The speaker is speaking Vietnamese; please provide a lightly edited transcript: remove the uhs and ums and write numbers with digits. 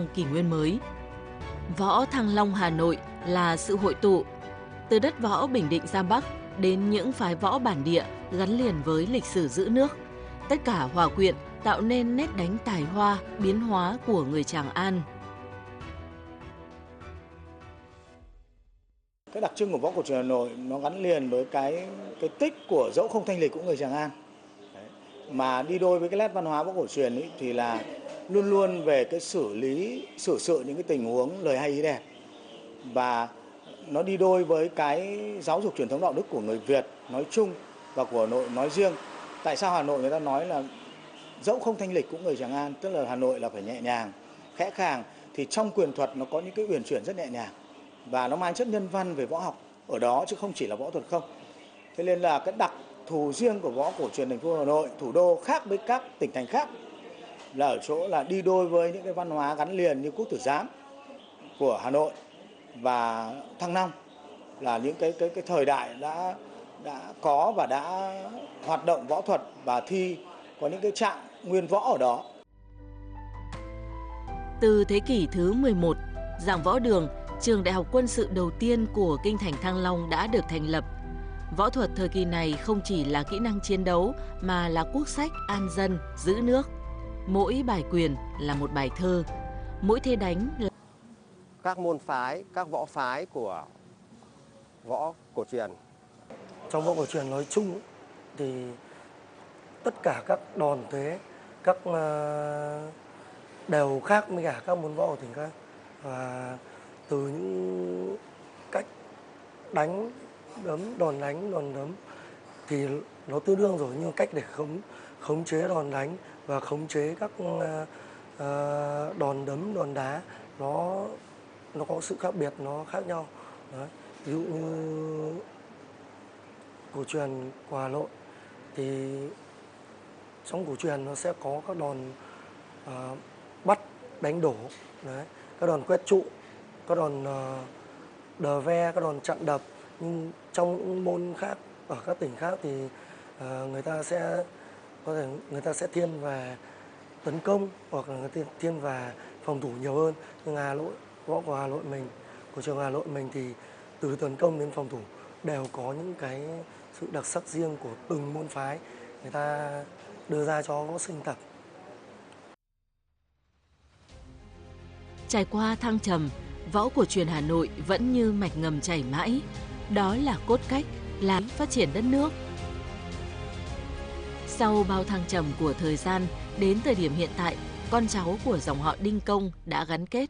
kỷ nguyên mới. Võ Thăng Long Hà Nội là sự hội tụ từ đất võ Bình Định ra Bắc đến những phái võ bản địa gắn liền với lịch sử giữ nước. Tất cả hòa quyện tạo nên nét đánh tài hoa, biến hóa của người Tràng An. Cái đặc trưng của võ cổ truyền Hà Nội nó gắn liền với cái tích của dẫu không thanh lịch của người Tràng An. Đấy. Mà đi đôi với cái nét văn hóa võ cổ truyền ấy, thì là luôn luôn về cái xử lý, xử sự những cái tình huống lời hay ý đẹp. Và nó đi đôi với cái giáo dục truyền thống đạo đức của người Việt nói chung và của Hà Nội nói riêng. Tại sao Hà Nội người ta nói là dẫu không thanh lịch cũng người Tràng An, tức là Hà Nội là phải nhẹ nhàng, khẽ khàng, thì trong quyền thuật nó có những cái uyển chuyển rất nhẹ nhàng và nó mang chất nhân văn về võ học ở đó chứ không chỉ là võ thuật không. Thế nên là cái đặc thù riêng của võ cổ truyền thành phố Hà Nội, thủ đô khác với các tỉnh thành khác là ở chỗ là đi đôi với những cái văn hóa gắn liền như Quốc Tử Giám của Hà Nội và Thăng Long là những cái thời đại đã có và đã hoạt động võ thuật và thi có những cái trạng nguyên võ ở đó. Từ thế kỷ thứ 11, Giảng Võ Đường, trường đại học quân sự đầu tiên của kinh thành Thăng Long đã được thành lập. Võ thuật thời kỳ này không chỉ là kỹ năng chiến đấu mà là quốc sách an dân, giữ nước. Mỗi bài quyền là một bài thơ, mỗi thế đánh là... Các môn phái, các võ phái của võ cổ truyền. Trong võ cổ truyền nói chung thì tất cả các đòn thế, các đều khác với cả các môn võ của tỉnh khác. Và từ những cách đánh, đấm, đòn đấm thì nó tương đương rồi, nhưng cách để khống chế đòn đánh và khống chế các đòn đấm, đòn đá nó có sự khác biệt, nó khác nhau. Đấy. Ví dụ như cổ truyền của Hà Nội thì trong cổ truyền nó sẽ có các đòn bắt, đánh đổ, đấy, các đòn quét trụ, các đòn đờ ve, các đòn chặn đập. Nhưng trong những môn khác ở các tỉnh khác thì người ta sẽ thiên về tấn công hoặc là người ta thiên về phòng thủ nhiều hơn. Nhưng võ của Hà Nội mình, của trường Hà Nội mình thì từ tấn công đến phòng thủ đều có những cái sự đặc sắc riêng của từng môn phái người ta đưa ra cho võ sinh tập. Trải qua thăng trầm, võ cổ truyền Hà Nội vẫn như mạch ngầm chảy mãi. Đó là cốt cách, là phát triển đất nước. Sau bao thăng trầm của thời gian, đến thời điểm hiện tại, con cháu của dòng họ Đinh Công đã gắn kết